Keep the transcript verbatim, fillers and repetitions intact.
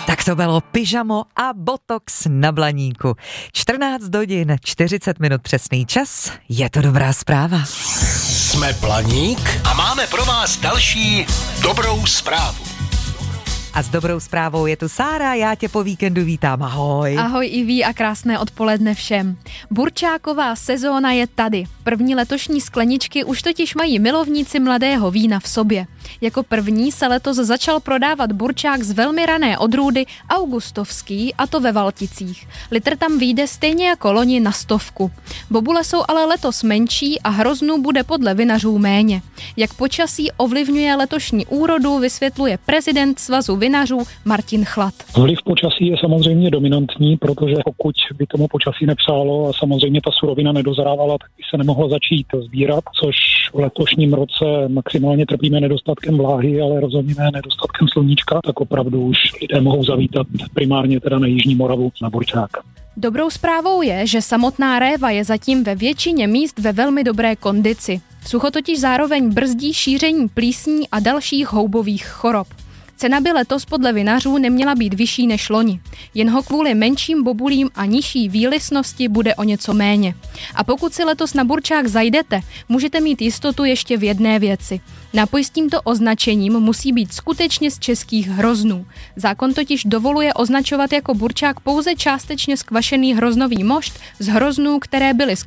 Tak to bylo pyžamo a botox na Blaníku. čtrnáct hodin, čtyřicet minut přesný čas. Je to dobrá zpráva. Jsme Blaník a máme pro vás další dobrou zprávu. A s dobrou zprávou je tu Sára, já tě po víkendu vítám, ahoj. Ahoj i vy a krásné odpoledne všem. Burčáková sezóna je tady. První letošní skleničky už totiž mají milovníci mladého vína v sobě. Jako první se letos začal prodávat burčák z velmi rané odrůdy Augustovský, a to ve Valticích. Litr tam vyjde stejně jako loni na stovku. Bobule jsou ale letos menší a hroznů bude podle vinařů méně. Jak počasí ovlivňuje letošní úrodu, vysvětluje prezident Svazu vinařů Martin Chlad. Vliv počasí je samozřejmě dominantní, protože pokud by tomu počasí nepřálo a samozřejmě ta surovina nedozrávala, tak by se nemohlo začít sbírat, což v letošním roce maximálně trpíme nedostatkem vláhy, ale rozhodně ne nedostatkem sluníčka, tak opravdu už lidé mohou zavítat primárně teda na Jižní Moravu na burčák. Dobrou zprávou je, že samotná réva je zatím ve většině míst ve velmi dobré kondici. Sucho totiž zároveň brzdí šíření plísní a dalších houbových chorob. Cena by letos podle vinařů neměla být vyšší než loni. Jen ho kvůli menším bobulím a nižší výlisnosti bude o něco méně. A pokud si letos na burčák zajdete, můžete mít jistotu ještě v jedné věci. Nápoj s tímto označením musí být skutečně z českých hroznů. Zákon totiž dovoluje označovat jako burčák pouze částečně skvašený hroznový mošt z hroznů, které byly